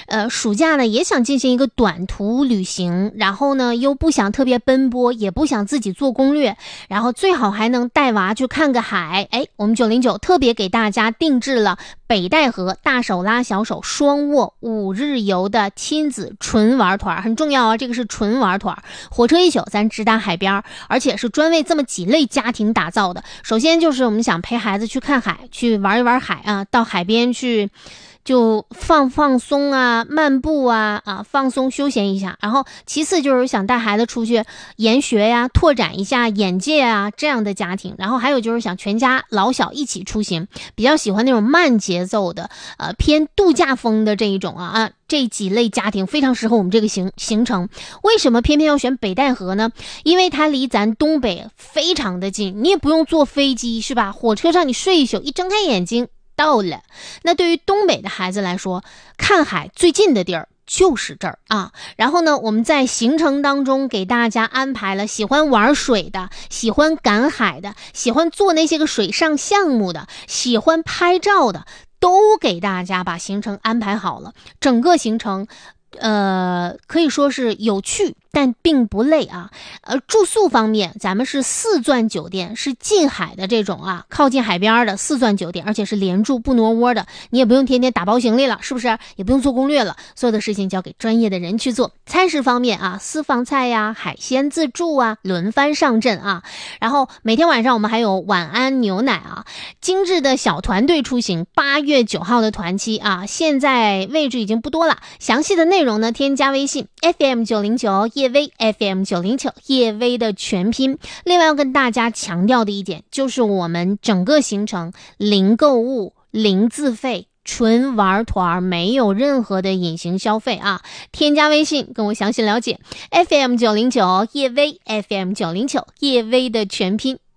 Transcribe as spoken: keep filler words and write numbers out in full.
呃，暑假呢也想进行一个短途旅行，然后呢又不想特别奔波，也不想自己做攻略，然后最好还能带娃去看个海。哎，我们九零九特别给大家定制了北戴河大手拉小手双卧五日游的亲子纯玩团，很重要啊，这个是纯玩团，火车一宿咱直达海边，而且是专为这么几类家庭打造的。首先就是我们想陪孩子去看海，去玩一玩海啊，到海边去就放放松啊，漫步啊啊，放松休闲一下。然后其次就是想带孩子出去研学呀，拓展一下眼界啊，这样的家庭。然后还有就是想全家老小一起出行，比较喜欢那种慢节奏的呃偏度假风的这一种啊啊这几类家庭非常适合我们这个行行程。为什么偏偏要选北戴河呢？因为它离咱东北非常的近，你也不用坐飞机是吧？火车上你睡一宿，一睁开眼睛到了。那对于东北的孩子来说，看海最近的地儿就是这儿啊。然后呢，我们在行程当中给大家安排了喜欢玩水的，喜欢赶海的，喜欢做那些个水上项目的，喜欢拍照的，都给大家把行程安排好了。整个行程呃，可以说是有趣，但并不累啊。呃，住宿方面，咱们是四钻酒店，是近海的这种啊，靠近海边的四钻酒店，而且是连住不挪窝的，你也不用天天打包行李了，是不是？也不用做攻略了，所有的事情交给专业的人去做。餐食方面啊，私房菜呀、海鲜自助啊，轮番上阵啊。然后每天晚上我们还有晚安牛奶啊，精致的小团队出行，八月九号的团期啊，现在位置已经不多了，详细的内容呢，添加微信 F M 九零九叶薇 F M 九零九叶薇的全拼。另外要跟大家强调的一点就是我们整个行程零购物、零自费，纯玩团，没有任何的隐形消费啊！添加微信跟我详细了解 F M 九零九叶薇 F M 九零九叶薇的全拼。